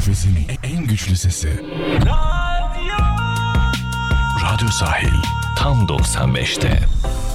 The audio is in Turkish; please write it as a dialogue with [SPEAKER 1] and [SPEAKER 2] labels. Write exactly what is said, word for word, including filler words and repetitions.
[SPEAKER 1] Körfez'in en güçlü sesi. Radyo Sahil.
[SPEAKER 2] Tam doksan beşte.